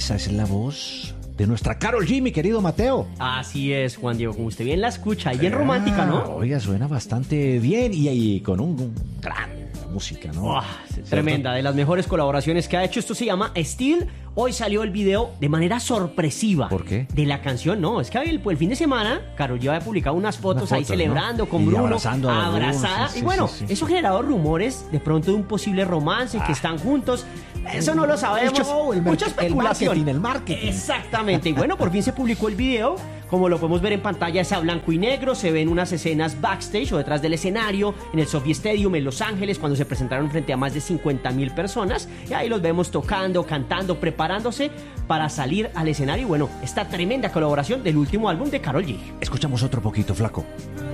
esa es la voz de nuestra Karol G, mi querido Mateo. Así es, Juan Diego, como usted bien la escucha, y bien romántica, ¿no? Oiga, suena bastante bien y con un gran música, ¿no? Tremenda, de las mejores colaboraciones que ha hecho. Esto se llama Still. Hoy salió el video de manera sorpresiva. ¿Por qué? De la canción, no, es que el fin de semana Karol G había publicado unas fotos ahí celebrando, ¿no? Con y Bruno, abrazando a abrazada. Bruno, y bueno, eso ha generado rumores de pronto de un posible romance, que están juntos. Eso no lo sabemos. Mucha especulación. El marketing. Exactamente. Y bueno, por fin se publicó el video. Como lo podemos ver en pantalla, es a blanco y negro. Se ven unas escenas backstage o detrás del escenario en el SoFi Stadium en Los Ángeles, cuando se presentaron frente a más de 50,000 personas. Y ahí los vemos tocando, cantando, preparándose para salir al escenario. Y bueno, esta tremenda colaboración del último álbum de Karol G. Escuchamos otro poquito, flaco.